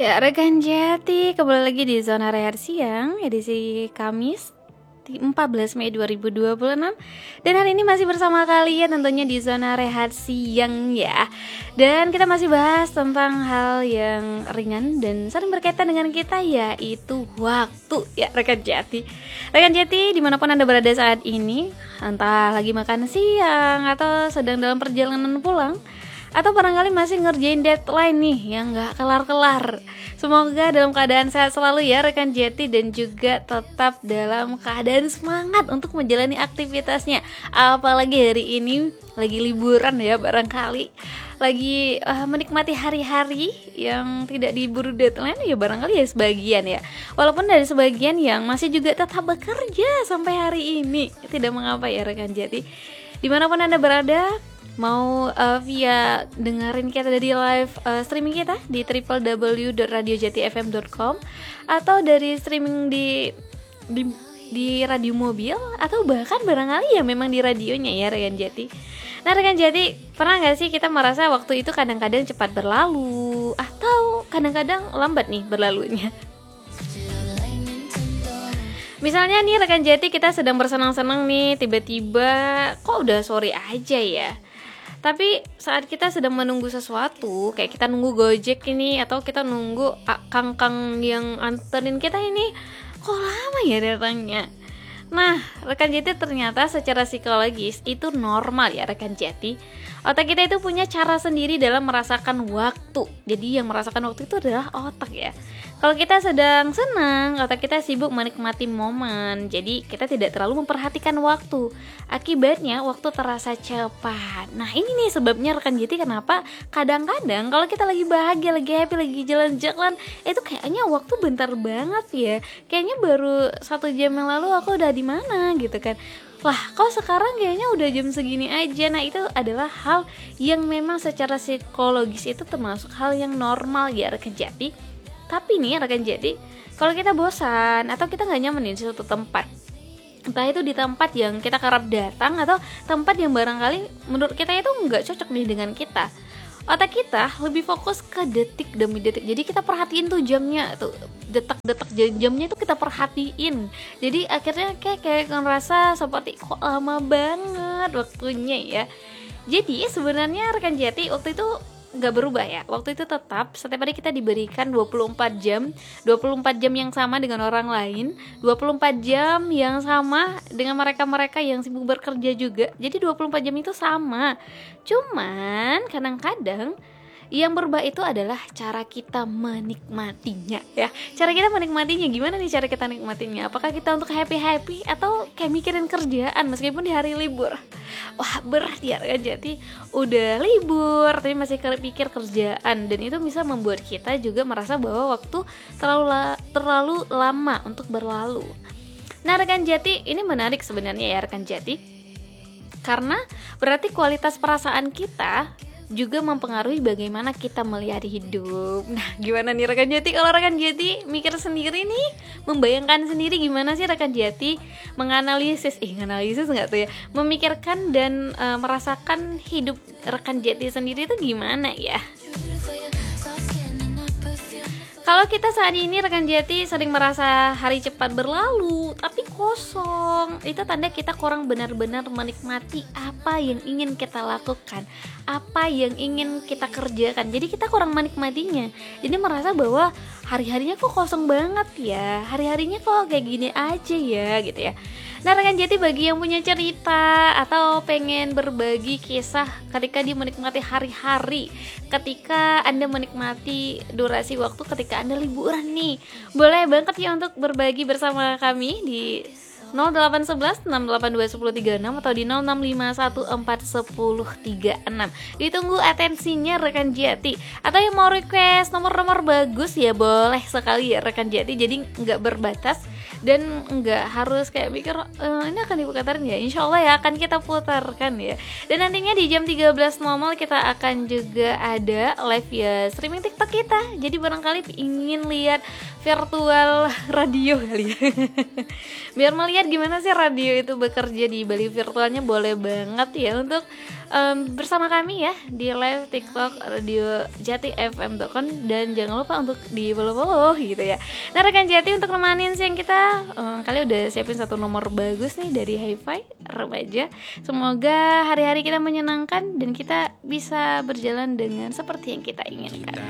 Ya, rekan Jati, kembali lagi di Zona Rehat Siang, edisi Kamis 14 Mei 2026. Dan hari ini masih bersama kalian tentunya di Zona Rehat Siang ya. Dan kita masih bahas tentang hal yang ringan dan saling berkaitan dengan kita, yaitu waktu ya rekan Jati. Rekan Jati, dimanapun Anda berada saat ini, entah lagi makan siang atau sedang dalam perjalanan pulang, atau barangkali masih ngerjain deadline nih yang gak kelar-kelar. Semoga dalam keadaan sehat selalu ya rekan Jati, dan juga tetap dalam keadaan semangat untuk menjalani aktivitasnya. Apalagi hari ini lagi liburan ya, barangkali lagi menikmati hari-hari yang tidak diburu deadline ya, barangkali ya sebagian ya. Walaupun dari sebagian yang masih juga tetap bekerja sampai hari ini, tidak mengapa ya rekan Jati. Dimanapun Anda berada, mau via dengerin kita dari live streaming kita di www.radiojatifm.com, atau dari streaming di radio mobil, atau bahkan barangkali ya memang di radionya ya rekan Jati. Nah rekan Jati, pernah gak sih kita merasa waktu itu kadang-kadang cepat berlalu atau kadang-kadang lambat nih berlalunya? Misalnya nih rekan Jati, kita sedang bersenang-senang nih, tiba-tiba kok udah sore aja ya. Tapi saat kita sedang menunggu sesuatu, kayak kita nunggu Gojek ini, atau kita nunggu kang-kang yang anterin kita ini, kok lama ya datangnya. Nah, rekan Jati, ternyata secara psikologis itu normal ya rekan Jati. Otak kita itu punya cara sendiri dalam merasakan waktu. Jadi yang merasakan waktu itu adalah otak ya. Kalau kita sedang senang, otak kita sibuk menikmati momen. Jadi kita tidak terlalu memperhatikan waktu. Akibatnya waktu terasa cepat. Nah ini nih sebabnya rekan Jati kenapa kadang-kadang kalau kita lagi bahagia, lagi happy, lagi jalan-jalan, itu kayaknya waktu bentar banget ya. Kayaknya baru 1 jam yang lalu aku udah di mana gitu kan. Lah kok sekarang kayaknya udah jam segini aja. Nah itu adalah hal yang memang secara psikologis itu termasuk hal yang normal ya rekan Jati. Tapi nih rekan Jati, kalau kita bosan atau kita gak nyaman di suatu tempat, entah itu di tempat yang kita kerap datang atau tempat yang barangkali menurut kita itu gak cocok nih dengan kita, otak kita lebih fokus ke detik demi detik. Jadi kita perhatiin tuh jamnya, tuh detak-detak jamnya itu kita perhatiin. Jadi akhirnya kayak ngerasa seperti kok lama banget waktunya ya. Jadi sebenarnya rekan Jati, waktu itu gak berubah ya. Waktu itu tetap setiap hari kita diberikan 24 jam 24 jam yang sama dengan orang lain, 24 jam yang sama dengan mereka-mereka yang sibuk bekerja juga. Jadi 24 jam itu sama. Cuman kadang-kadang yang berubah itu adalah cara kita menikmatinya ya. Cara kita menikmatinya gimana nih cara kita menikmatinya? Apakah kita untuk happy-happy atau kayak mikirin kerjaan meskipun di hari libur? Wah berat ya kan, jadi udah libur tapi masih pikir kerjaan, dan itu bisa membuat kita juga merasa bahwa waktu terlalu lama untuk berlalu. Nah rekan Jati, ini menarik sebenarnya ya rekan Jati, karena berarti kualitas perasaan kita juga mempengaruhi bagaimana kita melihat hidup. Nah gimana nih rekan Jati, kalau rekan Jati mikir sendiri nih, membayangkan sendiri gimana sih rekan Jati menganalisis nggak tuh ya, memikirkan dan merasakan hidup rekan Jati sendiri itu gimana ya. Kalau kita saat ini rekan Jati sering merasa hari cepat berlalu tapi kosong, itu tanda kita kurang benar-benar menikmati apa yang ingin kita lakukan, apa yang ingin kita kerjakan. Jadi kita kurang menikmatinya. Jadi merasa bahwa hari-harinya kok kosong banget ya, hari-harinya kok kayak gini aja ya gitu ya. Nah rekan Jati, bagi yang punya cerita atau pengen berbagi kisah ketika dia menikmati hari-hari, ketika Anda menikmati durasi waktu ketika Anda liburan nih, boleh banget ya untuk berbagi bersama kami di 0811 682 1036 atau di 0651 410 36. Ditunggu atensinya rekan Jati. Atau yang mau request nomor-nomor bagus ya boleh sekali ya rekan Jati. Jadi nggak berbatas dan nggak harus kayak mikir ini akan diputarkan ya. Insya Allah ya akan kita putarkan ya. Dan nantinya di jam 13.00 kita akan juga ada live ya streaming TikTok kita. Jadi barangkali ingin lihat virtual radio kali ya. Biar melihat gimana sih radio itu bekerja di balik virtualnya, boleh banget ya untuk bersama kami ya di live TikTok Radio Jati FM.com, dan jangan lupa untuk di follow gitu ya. Nah rekan Jati, untuk nemanin siang kita, kalian udah siapin satu nomor bagus nih dari Hi-Fi Remaja. Semoga hari-hari kita menyenangkan dan kita bisa berjalan dengan seperti yang kita inginkan.